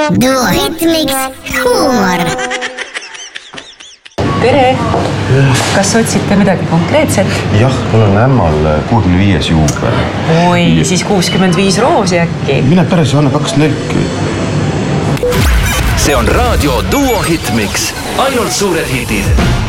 Duo Hitmix huumor. Tere! Kas otsite midagi konkreetset? Jah, mul on ämmal 65 juubel. Oi, siis 65 roosi äkki. Mine päris anna 2 nelki. See on raadio Duo Hitmix. Ainult suured hitid.